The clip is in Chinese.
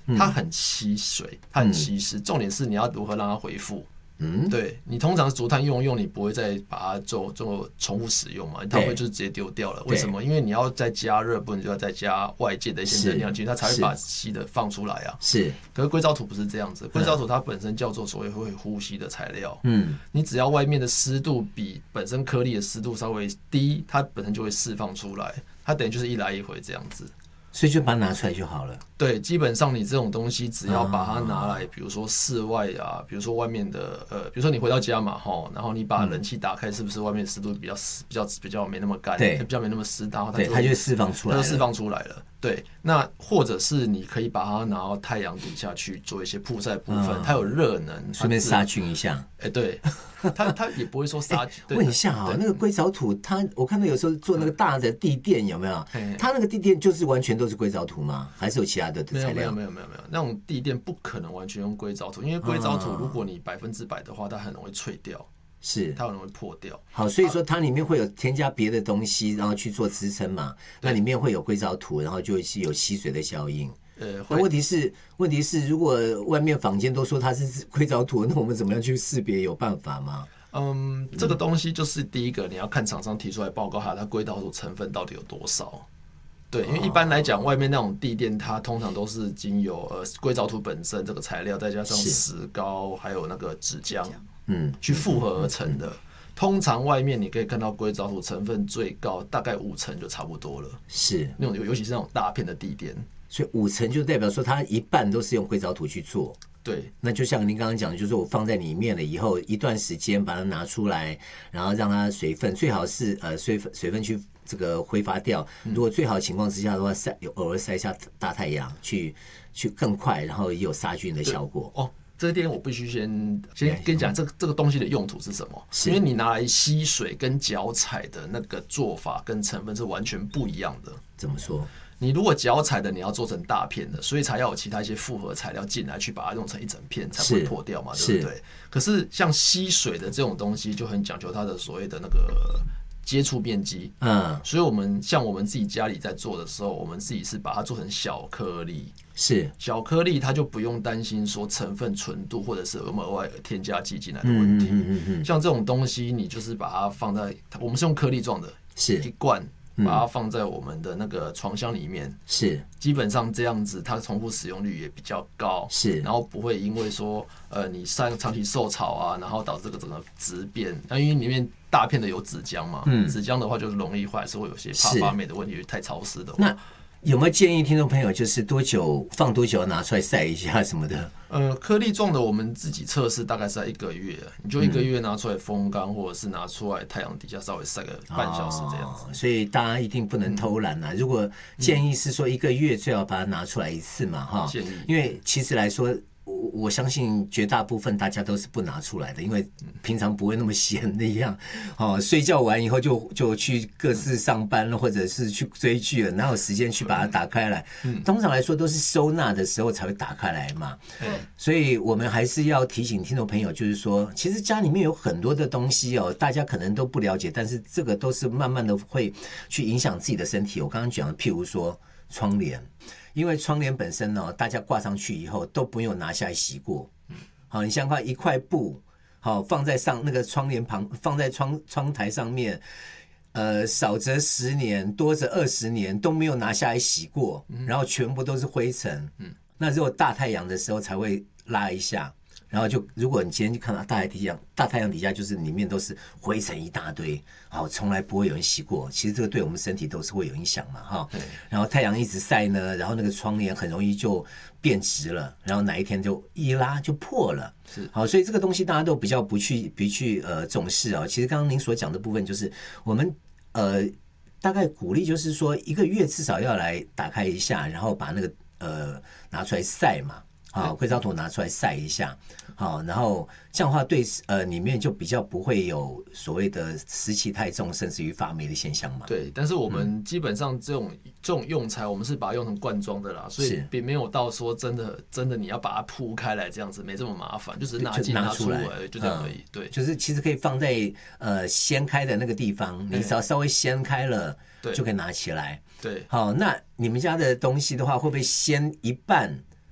它很吸水，它很吸湿，重点是你要如何让它恢复。对，你通常竹炭用，你不会再把它做重复使用嘛？它会就是直接丢掉了。为什么？因为你要再加热，不然就要再加外界的一些能量进去，它才会把吸的放出来啊。 是， 可是硅藻土不是这样子，硅藻土它本身叫做所谓会呼吸的材料。你只要外面的湿度比本身颗粒的湿度稍微低，它本身就会释放出来。它等于就是一来一回这样子。 所以就把它拿出来就好了。 对，基本上你这种东西只要把它拿来，比如说室外啊，比如说外面的比如说你回到家嘛，然后你把冷气打开，是不是外面湿度比较没那么干，比较没那么湿，然后它就会释放出来，它就释放出来了。对，那或者是你可以把它拿到太阳底下去做一些曝晒部分，它有热能， 顺便杀菌一下。 对，它也不会说杀菌。 问一下啊，那个硅藻土，我看到有时候做那个大的地垫有没有？它那个地垫就是完全都是硅藻土吗？还是有其他的材料？ 没有，那种地垫不可能完全用硅藻土，因为硅藻土如果你100%的话，它很容易脆掉。是，它很容易破掉。 好，所以说它里面会有添加别的东西，然后去做支撑嘛。那里面会有硅藻土，然后就有吸水的效应。那问题是，如果外面坊间都说它是硅藻土，那我们怎么样去识别？有办法吗？ 这个东西就是第一个，你要看厂商提出来报告它硅藻土成分到底有多少。对，因为一般来讲，外面那种地垫，它通常都是经由硅藻土本身这个材料，再加上石膏，还有那个纸浆。去复合而成的。通常外面你可以看到硅藻土成分最高，大概5成就差不多了。 是那种，尤其是那种大片的地垫， 所以5成就代表说它一半都是用硅藻土去做。 对， 那就像您刚刚讲的，就是我放在里面了以后，一段时间把它拿出来，然后让它水分最好是水分去这个挥发掉。如果最好的情况之下的话，偶尔晒一下大太阳，去更快，然后也有杀菌的效果。 哦。这点我必须先跟你讲，这个东西的用途是什么？因为你拿来吸水跟脚踩的那个做法跟成分是完全不一样的。 怎么说？ 你如果脚踩的，你要做成大片的，所以才要有其他一些复合材料进来，去把它弄成一整片，才不会破掉嘛，对不对？可是像吸水的这种东西，就很讲究它的所谓的那个接触面积。所以我们自己家里在做的时候，我们自己是把它做成小颗粒。 是小颗粒，它就不用担心说成分纯度或者是有没有额外添加剂进来的问题。像这种东西，你就是把它放在，我们是用颗粒状的， 是一罐，把它放在我们的那个床箱里面， 是基本上这样子，它重复使用率也比较高， 是， 然后不会因为说你长期受潮啊，然后导致这个整个质变，那因为里面大片的有纸浆嘛，纸浆的话就是容易坏，是会有些怕发霉的问题，太潮湿的话。 那有没有建议听众朋友，就是放多久拿出来晒一下什么的？ 颗粒状的我们自己测试大概是在1个月，你就1个月拿出来风干，或者是拿出来太阳底下稍微晒个半小时这样子。 所以大家一定不能偷懒啊！如果建议是说1个月最好把它拿出来一次嘛，哈。建议，因为其实来说。我相信绝大部分大家都是不拿出来的，因为平常不会那么闲的一样。睡觉完以后就去各自上班了，或者是去追剧了，哪有时间去把它打开来？通常来说都是收纳的时候才会打开来嘛。所以我们还是要提醒听众朋友，就是说，其实家里面有很多的东西大家可能都不了解，但是这个都是慢慢的会去影响自己的身体。我刚刚讲的，譬如说窗帘。因为窗帘本身呢，大家挂上去以后都不用拿下来洗过。好，你想想看，一块布，好放在那个窗帘旁，放在窗台上面，少则10年，多则20年都没有拿下来洗过，然后全部都是灰尘。那只有大太阳的时候才会拉一下。然后如果你今天去看到大太阳底下，就是里面都是灰尘一大堆，好，从来不会有人洗过。其实这个对我们身体都是会有影响嘛，哈。然后太阳一直晒呢，然后那个窗帘很容易就变直了，然后哪一天就一拉就破了。是，好，所以这个东西大家都比较不去重视啊。其实刚刚您所讲的部分，就是我们大概鼓励，就是说1个月至少要来打开一下，然后把那个拿出来晒嘛。好，硅藻土拿出来晒一下，好，然后这样的话对里面就比较不会有所谓的湿气太重，甚至于发霉的现象嘛。 对，但是我们基本上这种用材，我们是把它用成罐装的啦，所以并没有到说真的你要把它铺开来这样子，没这么麻烦，就只是拿出来就这样而已。对， 就是其实可以放在掀开的那个地方，你只要稍微掀开了，就可以拿起来。 对， 好，那你们家的东西的话，会不会掀一半？